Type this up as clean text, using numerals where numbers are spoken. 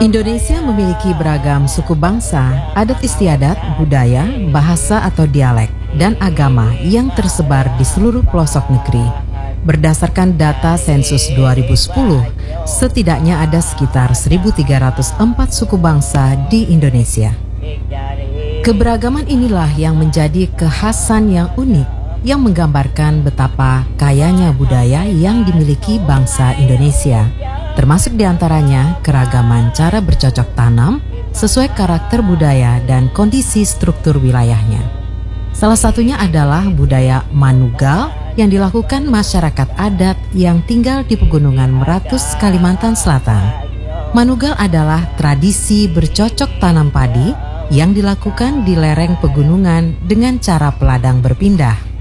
Indonesia memiliki beragam suku bangsa, adat istiadat, budaya, bahasa atau dialek, dan agama yang tersebar di seluruh pelosok negeri. Berdasarkan data sensus 2010, setidaknya ada sekitar 1.304 suku bangsa di Indonesia. Keberagaman inilah yang menjadi kekhasan yang unik, yang menggambarkan betapa kayanya budaya yang dimiliki bangsa Indonesia. Termasuk diantaranya keragaman cara bercocok tanam sesuai karakter budaya dan kondisi struktur wilayahnya. Salah satunya adalah budaya Manugal yang dilakukan masyarakat adat yang tinggal di pegunungan Meratus, Kalimantan Selatan. Manugal adalah tradisi bercocok tanam padi yang dilakukan di lereng pegunungan dengan cara peladang berpindah.